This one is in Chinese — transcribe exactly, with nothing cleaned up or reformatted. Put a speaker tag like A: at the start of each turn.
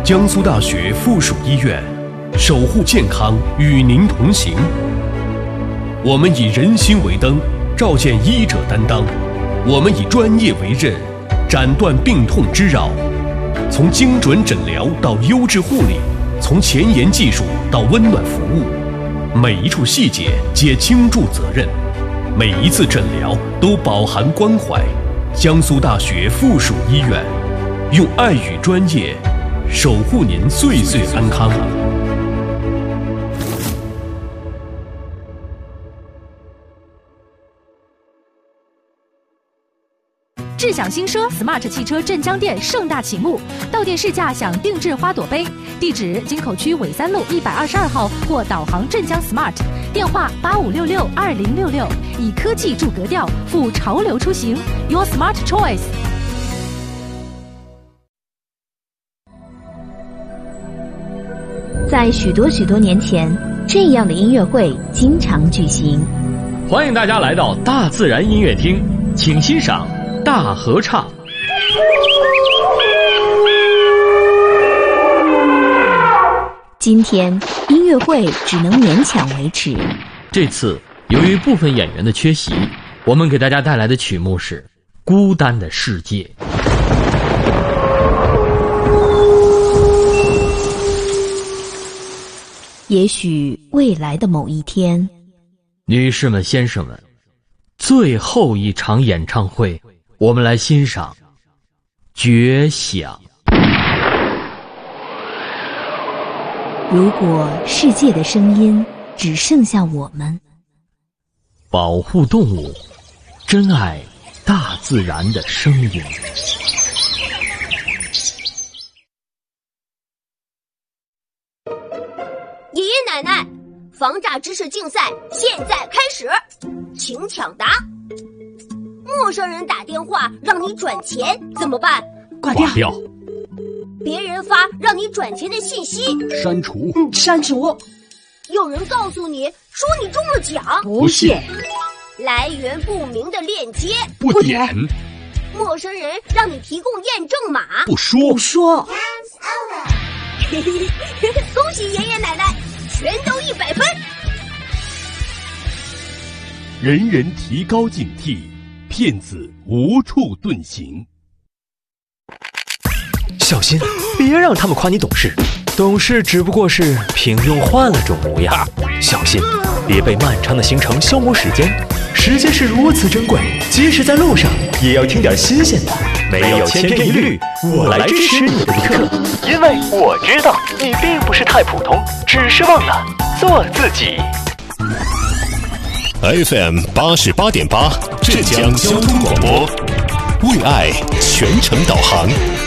A: 江苏大学附属医院，守护健康，与您同行。我们以人心为灯，照见医者担当；我们以专业为刃，斩断病痛之扰。从精准诊疗到优质护理，从前沿技术到温暖服务，每一处细节皆倾注责任，每一次诊疗都饱含关怀。江苏大学附属医院，用爱与专业守护您岁岁安康。
B: 智享新车 Smart 汽车镇江店盛大启幕，到店试驾享定制花朵杯。地址：京口区纬三路一百二十二号或导航镇江 Smart， 电话八五六六二零六六。以科技助格调，赴潮流出行 ，Your Smart Choice。
C: 在许多许多年前，这样的音乐会经常举行。
D: 欢迎大家来到大自然音乐厅，请欣赏大合唱。
C: 今天音乐会只能勉强维持。
D: 这次由于部分演员的缺席，我们给大家带来的曲目是《孤单的世界》。
C: 也许未来的某一天，
D: 女士们、先生们，最后一场演唱会，我们来欣赏《绝响》。
C: 如果世界的声音只剩下我们，
D: 保护动物，珍爱大自然的声音。
E: 爷爷奶奶，防诈知识竞赛现在开始，请抢答。陌生人打电话让你转钱怎么办？
F: 挂掉。
D: 挂掉。
E: 别人发让你转钱的信息，
F: 删除。嗯，删除。
E: 有人告诉你说你中了奖，
F: 不信。
E: 来源不明的链接，
F: 不点。
E: 陌生人让你提供验证码，
F: 不说。不说。
E: 恭喜爷爷奶奶，全都一百分。
A: 人人提高警惕，骗子无处遁形。
G: 小心，别让他们夸你懂事，懂事只不过是平庸换了种模样。小心，别被漫长的行程消磨时间，时间是如此珍贵，即使在路上也要听点新鲜的。没有千篇一律，我来支持你的一刻，因为我知道你并不是太普通，只是忘了做自己。
H: F M 八十八点八，镇江交通广播，为爱全程导航。